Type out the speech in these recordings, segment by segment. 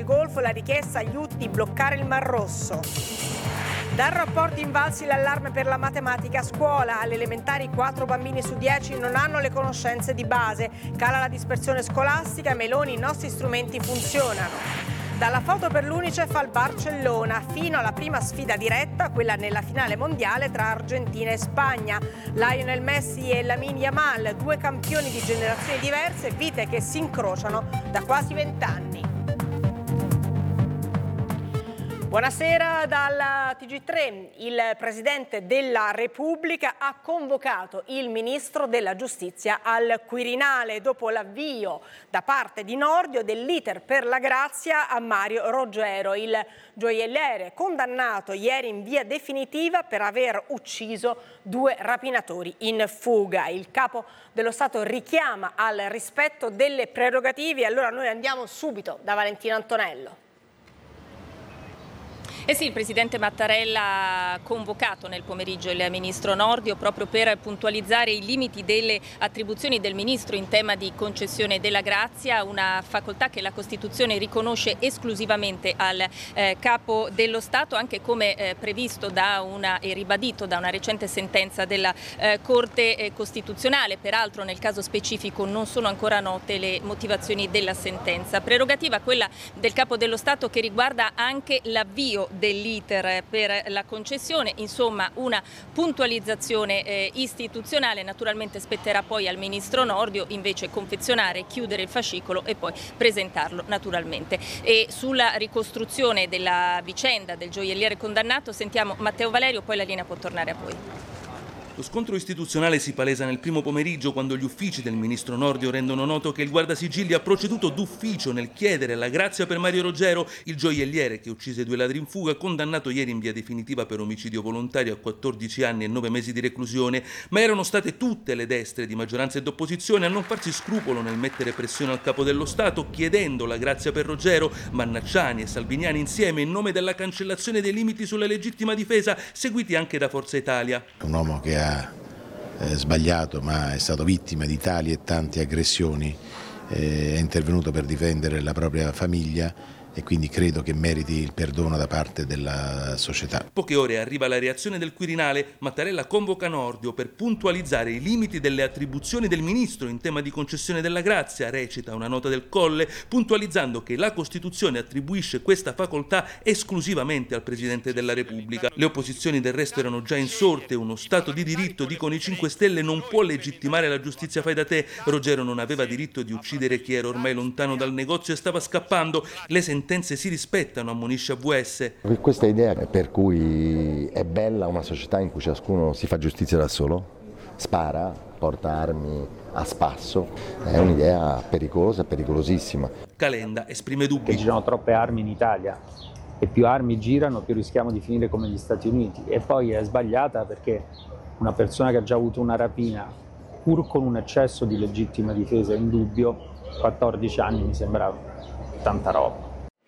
Golfo la richiesta aiuti di bloccare il Mar Rosso. Dal rapporto Invalsi l'allarme per la matematica a scuola. Alle elementari 4 bambini su 10 non hanno le conoscenze di base. Cala la dispersione scolastica, Meloni, i nostri strumenti funzionano. Dalla foto per l'Unicef al Barcellona, fino alla prima sfida diretta, quella nella finale mondiale tra Argentina e Spagna. Lionel Messi e Lamine Yamal, 2 campioni di generazioni diverse, vite che si incrociano da quasi 20 anni. Buonasera dalla TG3. Il Presidente della Repubblica ha convocato il Ministro della Giustizia al Quirinale dopo l'avvio da parte di Nordio dell'iter per la grazia a Mario Roggero, il gioielliere condannato ieri in via definitiva per aver ucciso 2 rapinatori in fuga. Il Capo dello Stato richiama al rispetto delle prerogative. Allora noi andiamo subito da Valentina Antonello. Eh sì, il Presidente Mattarella ha convocato nel pomeriggio il Ministro Nordio proprio per puntualizzare i limiti delle attribuzioni del Ministro in tema di concessione della grazia, una facoltà che la Costituzione riconosce esclusivamente al Capo dello Stato, anche come previsto e ribadito da una recente sentenza della Corte Costituzionale. Peraltro nel caso specifico non sono ancora note le motivazioni della sentenza. Prerogativa quella del Capo dello Stato che riguarda anche l'avvio dell'iter per la concessione, insomma una puntualizzazione istituzionale. Naturalmente spetterà poi al Ministro Nordio invece confezionare, chiudere il fascicolo e poi presentarlo naturalmente. E sulla ricostruzione della vicenda del gioielliere condannato sentiamo Matteo Valerio, poi la linea può tornare a voi. Lo scontro istituzionale si palesa nel primo pomeriggio quando gli uffici del Ministro Nordio rendono noto che il Guardasigilli ha proceduto d'ufficio nel chiedere la grazia per Mario Roggero, il gioielliere che uccise 2 ladri in fuga, condannato ieri in via definitiva per omicidio volontario a 14 anni e 9 mesi di reclusione. Ma erano state tutte le destre di maggioranza ed opposizione a non farsi scrupolo nel mettere pressione al Capo dello Stato chiedendo la grazia per Roggero, Mannacciani e Salviniani insieme in nome della cancellazione dei limiti sulla legittima difesa, seguiti anche da Forza Italia. Un uomo che ha sbagliato ma è stato vittima di tali e tante aggressioni, è intervenuto per difendere la propria famiglia e quindi credo che meriti il perdono da parte della società. Poche ore arriva la reazione del Quirinale. Mattarella convoca Nordio per puntualizzare i limiti delle attribuzioni del Ministro in tema di concessione della grazia, recita una nota del Colle, puntualizzando che la Costituzione attribuisce questa facoltà esclusivamente al Presidente della Repubblica. Le opposizioni del resto erano già insorte, uno Stato di diritto, dicono i 5 Stelle, non può legittimare la giustizia fai da te. Roggero non aveva diritto di uccidere chi era ormai lontano dal negozio e stava scappando. Le sentenze si rispettano, ammonisce AVS. Questa idea per cui è bella una società in cui ciascuno si fa giustizia da solo, spara, porta armi a spasso, è un'idea pericolosa, pericolosissima. Calenda esprime dubbi. Che girano troppe armi in Italia e più armi girano più rischiamo di finire come gli Stati Uniti, e poi è sbagliata perché una persona che ha già avuto una rapina, pur con un eccesso di legittima difesa indubbio, 14 anni mi sembra tanta roba.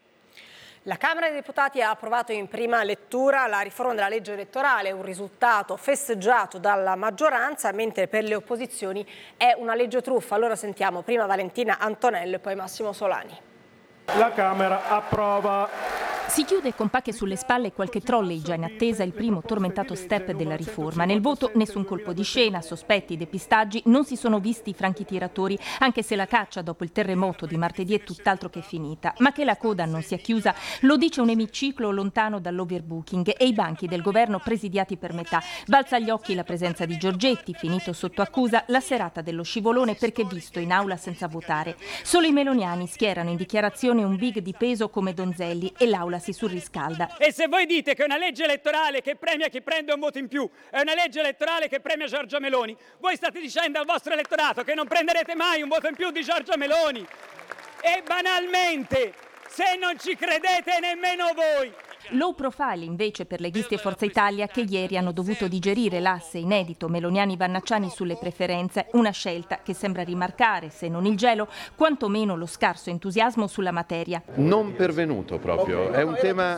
La Camera dei Deputati ha approvato in prima lettura la riforma della legge elettorale, un risultato festeggiato dalla maggioranza, mentre per le opposizioni è una legge truffa. Allora sentiamo prima Valentina Antonello e poi Massimo Solani. La Camera approva. Si chiude con pacche sulle spalle e qualche trolley già in attesa il primo tormentato step della riforma. Nel voto nessun colpo di scena, sospetti, depistaggi, non si sono visti franchi tiratori, anche se la caccia dopo il terremoto di martedì è tutt'altro che finita. Ma che la coda non sia chiusa lo dice un emiciclo lontano dall'overbooking e i banchi del governo presidiati per metà. Balza agli occhi la presenza di Giorgetti, finito sotto accusa, la serata dello scivolone perché visto in aula senza votare. Solo i meloniani schierano in dichiarazione un big di peso come Donzelli e l'aula si surriscalda. E se voi dite che è una legge elettorale che premia chi prende un voto in più, è una legge elettorale che premia Giorgia Meloni, voi state dicendo al vostro elettorato che non prenderete mai un voto in più di Giorgia Meloni. E banalmente, se non ci credete nemmeno voi. Low profile invece per leghisti e Forza Italia che ieri hanno dovuto digerire l'asse inedito Meloniani-Vannacciani sulle preferenze, una scelta che sembra rimarcare, se non il gelo, quantomeno lo scarso entusiasmo sulla materia. Non pervenuto proprio, è un tema,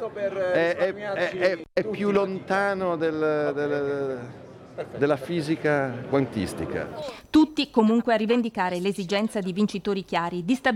è più lontano della fisica quantistica. Tutti comunque a rivendicare l'esigenza di vincitori chiari, di